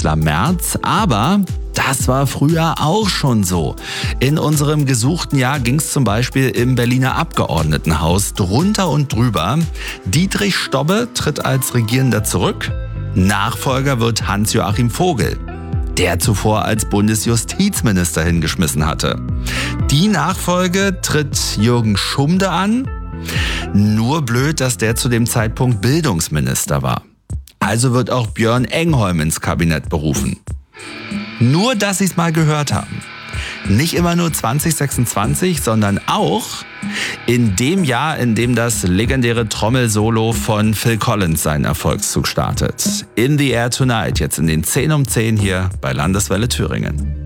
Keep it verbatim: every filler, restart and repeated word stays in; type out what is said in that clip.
Bundeskanzler Merz, aber das war früher auch schon so. In unserem gesuchten Jahr ging es zum Beispiel im Berliner Abgeordnetenhaus drunter und drüber. Dietrich Stobbe tritt als Regierender zurück. Nachfolger wird Hans-Joachim Vogel, der zuvor als Bundesjustizminister hingeschmissen hatte. Die Nachfolge tritt Jürgen Schumde an. Nur blöd, dass der zu dem Zeitpunkt Bildungsminister war. Also wird auch Björn Engholm ins Kabinett berufen. Nur, dass Sie es mal gehört haben. Nicht immer nur zwanzig sechsundzwanzig, sondern auch in dem Jahr, in dem das legendäre Trommelsolo von Phil Collins seinen Erfolgszug startet. In the Air Tonight, jetzt in den zehn um zehn hier bei Landeswelle Thüringen.